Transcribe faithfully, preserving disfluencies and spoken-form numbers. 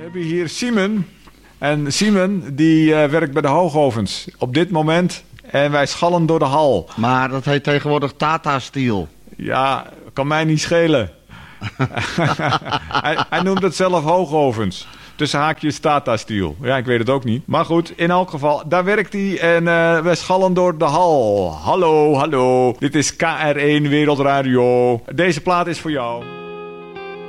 hebben hier Simon. En Simon die uh, werkt bij de hoogovens op dit moment. En wij schallen door de hal. Maar dat heet tegenwoordig Tata Steel. Ja, kan mij niet schelen. hij, hij noemt het zelf hoogovens. Tussen haakjes Tata Steel. Ja, ik weet het ook niet. Maar goed, in elk geval, daar werkt hij en uh, wij schallen door de hal. Hallo, hallo. Dit is K R één Wereldradio. Deze plaat is voor jou.